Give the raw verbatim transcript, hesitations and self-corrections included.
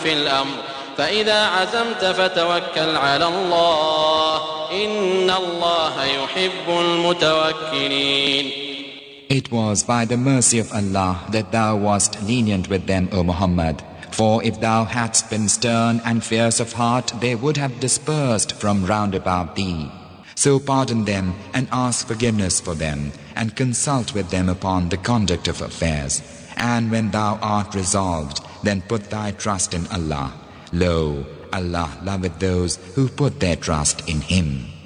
في الأمر فإذا عزمت فتوكل على الله إن الله يحب المتوكلين. It was by the mercy of Allah that thou wast lenient with them, O Muhammad. For if thou hadst been stern and fierce of heart, they would have dispersed from round about thee. So pardon them and ask forgiveness for them, and consult with them upon the conduct of affairs. And when thou art resolved, then put thy trust in Allah. Lo, Allah loveth those who put their trust in Him.